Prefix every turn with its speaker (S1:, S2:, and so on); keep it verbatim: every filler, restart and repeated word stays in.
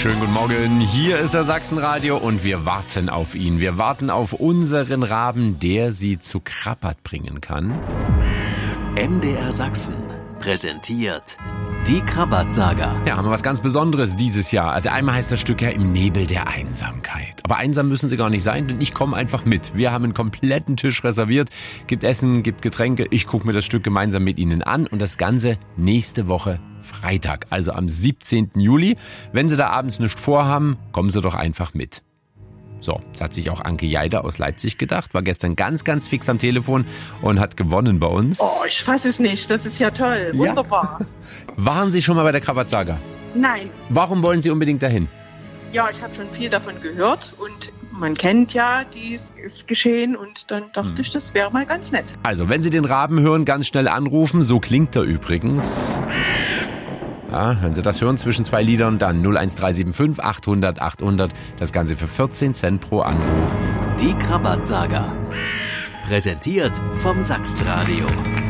S1: Schönen guten Morgen, hier ist der Sachsenradio und wir warten auf ihn. Wir warten auf unseren Raben, der Sie zu Krabbert bringen kann.
S2: M D R Sachsen präsentiert die Krabbert-Saga.
S1: Ja, haben wir was ganz Besonderes dieses Jahr. Also einmal heißt das Stück ja Im Nebel der Einsamkeit. Aber einsam müssen Sie gar nicht sein, denn ich komme einfach mit. Wir haben einen kompletten Tisch reserviert. Gibt Essen, gibt Getränke. Ich gucke mir das Stück gemeinsam mit Ihnen an und das Ganze nächste Woche Freitag, also am siebzehnten Juli. Wenn Sie da abends nichts vorhaben, kommen Sie doch einfach mit. So, das hat sich auch Anke Jeider aus Leipzig gedacht, war gestern ganz, ganz fix am Telefon und hat gewonnen bei uns.
S3: Oh, ich fasse es nicht, das ist ja toll, wunderbar.
S1: Ja. Waren Sie schon mal bei der Krabbert-Saga?
S3: Nein.
S1: Warum wollen Sie unbedingt dahin?
S3: Ja, ich habe schon viel davon gehört und man kennt ja dieses Geschehen und dann dachte hm. ich, das wäre mal ganz nett.
S1: Also, wenn Sie den Raben hören, ganz schnell anrufen, so klingt er übrigens. Ja, wenn Sie das hören, zwischen zwei Liedern, dann null eins drei sieben fünf achthundert achthundert, das Ganze für vierzehn Cent pro Anruf.
S2: Die Krabbert-Saga, präsentiert vom Sachsenradio.